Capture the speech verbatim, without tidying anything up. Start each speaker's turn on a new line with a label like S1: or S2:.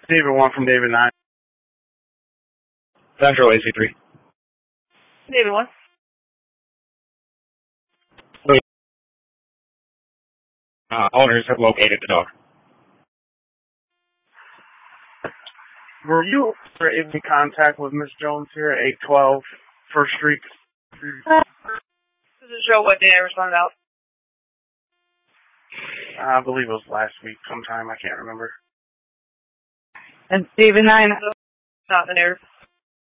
S1: David one from David nine.
S2: Central A C three.
S3: David one.
S2: Uh, owners have located the dog.
S1: Were you in contact with Miss Jones here at eight twelve First Street?
S3: Does it show what day I responded out?
S1: I believe it was last week sometime. I can't remember.
S4: And David nine.
S3: Not the narrative.